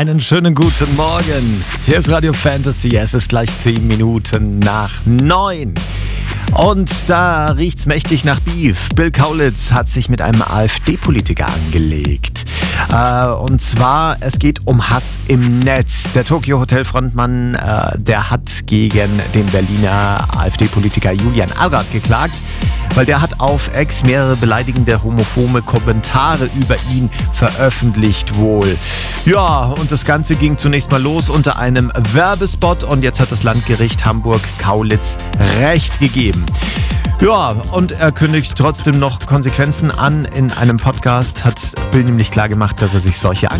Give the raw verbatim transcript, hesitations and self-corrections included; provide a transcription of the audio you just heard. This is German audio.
Einen schönen guten Morgen. Hier ist Radio Fantasy. Es ist gleich zehn Minuten nach neun. Und da riecht's mächtig nach Beef. Bill Kaulitz hat sich mit einem AfD-Politiker angelegt. Äh, und zwar, es geht um Hass im Netz. Der Tokyo Hotel Frontmann, äh, der hat gegen den Berliner AfD-Politiker Julian Allrath geklagt, weil der hat auf X mehrere beleidigende homophobe Kommentare über ihn veröffentlicht wohl. Ja, und das Ganze ging zunächst mal los unter einem Werbespot und jetzt hat das Landgericht Hamburg Kaulitz Recht gegeben. Ja, und er kündigt trotzdem noch Konsequenzen an. In einem Podcast hat Bill nämlich klar gemacht, dass er sich solche